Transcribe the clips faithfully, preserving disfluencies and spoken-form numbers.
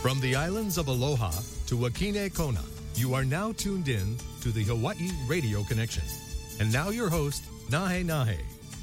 From the islands of Aloha to Wakine Kona, you are now tuned in to the Hawaii Radio Connection. And now your host, Nahe Nahe.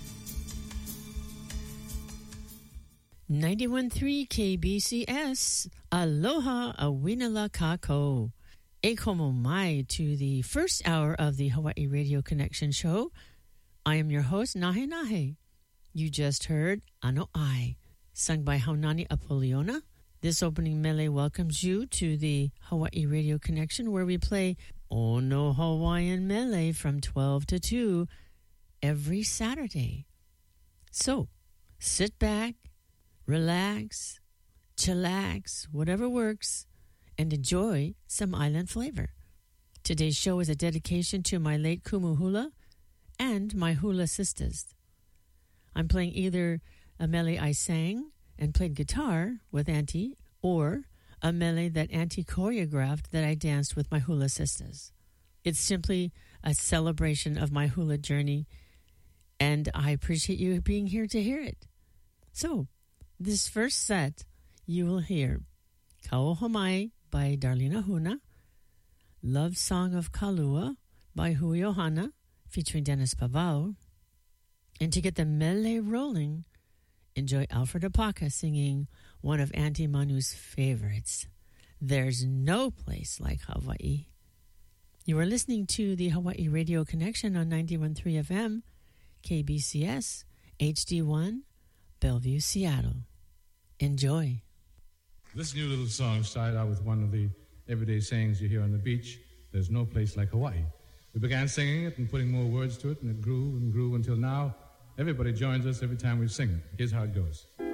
ninety-one point three K B C S, Aloha Awinala Kako. E komo mai to the first hour of the Hawaii Radio Connection show. I am your host, Nahe Nahe. You just heard Ano Ai, sung by Haunani Apoliona. This opening mele welcomes you to the Hawaii Radio Connection, where we play Ono Hawaiian Mele from twelve to two every Saturday. So, sit back, relax, chillax, whatever works, and enjoy some island flavor. Today's show is a dedication to my late Kumu Hula and my hula sisters. I'm playing either a mele I sang and played guitar with Auntie, or a mele that Auntie choreographed that I danced with my hula sisters. It's simply a celebration of my hula journey, and I appreciate you being here to hear it. So, this first set, you will hear Kauhomai by Darlene Ahuna, Love Song of Kalua by Hui Ohana, featuring Dennis Pavao. And to get the mele rolling, enjoy Alfred Apaka singing one of Auntie Manu's favorites, There's No Place Like Hawaii. You are listening to the Hawaii Radio Connection on ninety-one point three F M, K B C S, H D one, Bellevue, Seattle. Enjoy. This new little song started out with one of the everyday sayings you hear on the beach, there's no place like Hawaii. We began singing it and putting more words to it, and it grew and grew until now everybody joins us every time we sing it. Here's how it goes.